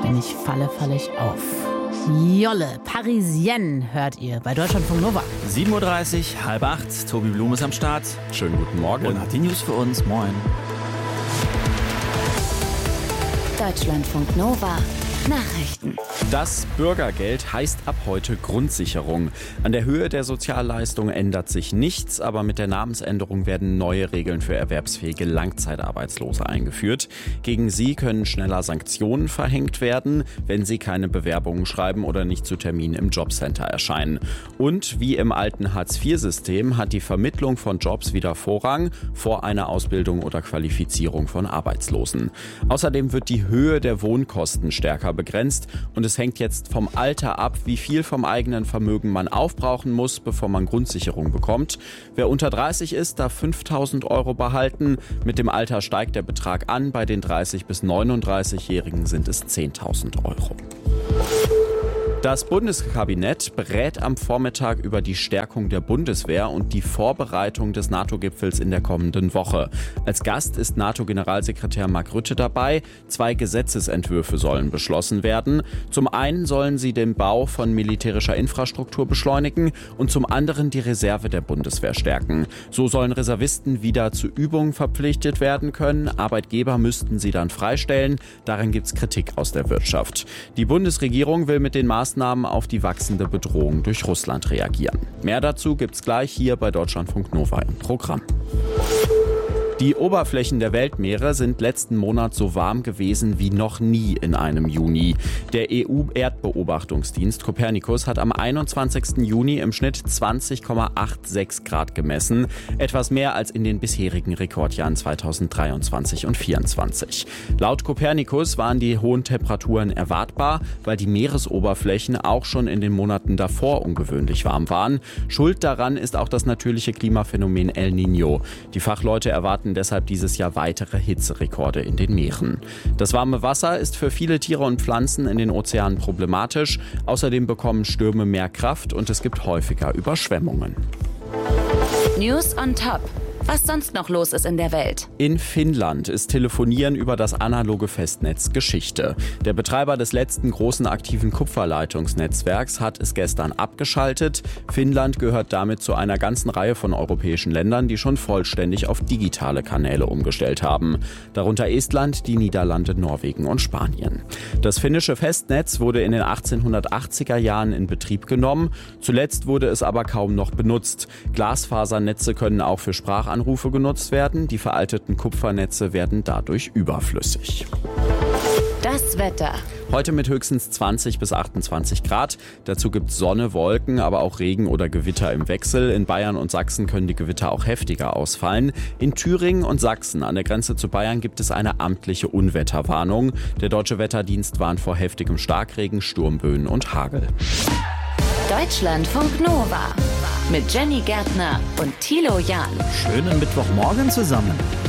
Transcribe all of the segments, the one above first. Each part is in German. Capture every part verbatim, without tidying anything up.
Wenn ich falle, falle ich auf. Jolle, Parisienne hört ihr bei Deutschlandfunk Nova. sieben Uhr dreißig, halb acht, Tobi Blum ist am Start. Schönen guten Morgen. Und hat die News für uns. Moin. Deutschlandfunk Nova. Nachrichten. Das Bürgergeld heißt ab heute Grundsicherung. An der Höhe der Sozialleistung ändert sich nichts, aber mit der Namensänderung werden neue Regeln für erwerbsfähige Langzeitarbeitslose eingeführt. Gegen sie können schneller Sanktionen verhängt werden, wenn sie keine Bewerbungen schreiben oder nicht zu Terminen im Jobcenter erscheinen. Und wie im alten Hartz vier System hat die Vermittlung von Jobs wieder Vorrang vor einer Ausbildung oder Qualifizierung von Arbeitslosen. Außerdem wird die Höhe der Wohnkosten stärker begrenzt und es hängt jetzt vom Alter ab, wie viel vom eigenen Vermögen man aufbrauchen muss, bevor man Grundsicherung bekommt. Wer unter dreißig ist, darf fünftausend Euro behalten. Mit dem Alter steigt der Betrag an. Bei den dreißig- bis neununddreißigjährigen sind es zehntausend Euro. Das Bundeskabinett berät am Vormittag über die Stärkung der Bundeswehr und die Vorbereitung des NATO-Gipfels in der kommenden Woche. Als Gast ist NATO-Generalsekretär Mark Rutte dabei. Zwei Gesetzesentwürfe sollen beschlossen werden. Zum einen sollen sie den Bau von militärischer Infrastruktur beschleunigen und zum anderen die Reserve der Bundeswehr stärken. So sollen Reservisten wieder zu Übungen verpflichtet werden können. Arbeitgeber müssten sie dann freistellen. Daran gibt es Kritik aus der Wirtschaft. Die Bundesregierung will mit den Maßnahmen auf die wachsende Bedrohung durch Russland reagieren. Mehr dazu gibt's gleich hier bei Deutschlandfunk Nova im Programm. Die Oberflächen der Weltmeere sind letzten Monat so warm gewesen wie noch nie in einem Juni. Der E U-Erdbeobachtungsdienst Copernicus hat am einundzwanzigsten Juni im Schnitt zwanzig Komma sechsundachtzig Grad gemessen, etwas mehr als in den bisherigen Rekordjahren zweitausenddreiundzwanzig und zweitausendvierundzwanzig. Laut Copernicus waren die hohen Temperaturen erwartbar, weil die Meeresoberflächen auch schon in den Monaten davor ungewöhnlich warm waren. Schuld daran ist auch das natürliche Klimaphänomen El Niño. Die Fachleute erwarten deshalb dieses Jahr weitere Hitzerekorde in den Meeren. Das warme Wasser ist für viele Tiere und Pflanzen in den Ozeanen problematisch. Außerdem bekommen Stürme mehr Kraft und es gibt häufiger Überschwemmungen. News on Top. Was sonst noch los ist in der Welt. In Finnland ist Telefonieren über das analoge Festnetz Geschichte. Der Betreiber des letzten großen aktiven Kupferleitungsnetzwerks hat es gestern abgeschaltet. Finnland gehört damit zu einer ganzen Reihe von europäischen Ländern, die schon vollständig auf digitale Kanäle umgestellt haben. Darunter Estland, die Niederlande, Norwegen und Spanien. Das finnische Festnetz wurde in den achtzehnhundertachtziger Jahren in Betrieb genommen. Zuletzt wurde es aber kaum noch benutzt. Glasfasernetze können auch für Sprachanrufe Anrufe genutzt werden. Die veralteten Kupfernetze werden dadurch überflüssig. Das Wetter. Heute mit höchstens zwanzig bis achtundzwanzig Grad. Dazu gibt es Sonne, Wolken, aber auch Regen oder Gewitter im Wechsel. In Bayern und Sachsen können die Gewitter auch heftiger ausfallen. In Thüringen und Sachsen an der Grenze zu Bayern gibt es eine amtliche Unwetterwarnung. Der Deutsche Wetterdienst warnt vor heftigem Starkregen, Sturmböen und Hagel. Deutschlandfunk Nova mit Jenny Gärtner und Thilo Jahn. Schönen Mittwochmorgen zusammen.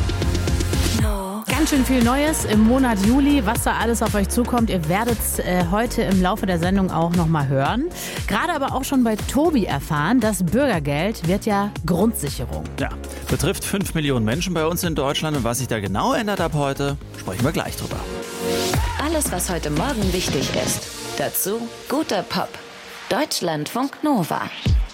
Ganz schön viel Neues im Monat Juli, was da alles auf euch zukommt. Ihr werdet es äh, heute im Laufe der Sendung auch noch mal hören. Gerade aber auch schon bei Tobi erfahren, das Bürgergeld wird ja Grundsicherung. Ja, betrifft fünf Millionen Menschen bei uns in Deutschland. Und was sich da genau ändert ab heute, sprechen wir gleich drüber. Alles, was heute Morgen wichtig ist. Dazu guter Pop. Deutschlandfunk Nova.